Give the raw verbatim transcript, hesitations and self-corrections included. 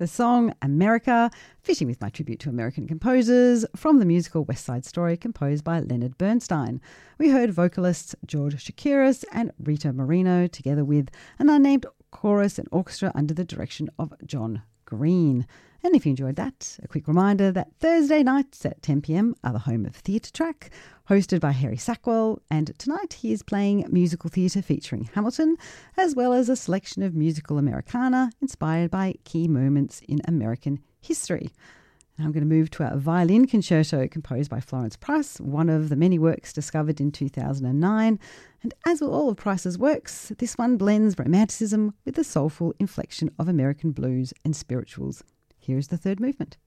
The song America, fitting with my tribute to American composers, from the musical West Side Story composed by Leonard Bernstein. We heard vocalists George Shakiris and Rita Moreno together with an unnamed chorus and orchestra under the direction of John Green. And if you enjoyed that, a quick reminder that Thursday nights at ten p.m. are the home of Theatre Track, hosted by Harry Sackwell, and tonight he is playing musical theatre featuring Hamilton, as well as a selection of musical Americana inspired by key moments in American history. Now I'm going to move to a violin concerto composed by Florence Price, one of the many works discovered in two thousand nine. And as with all of Price's works, this one blends romanticism with the soulful inflection of American blues and spirituals. Here is the third movement.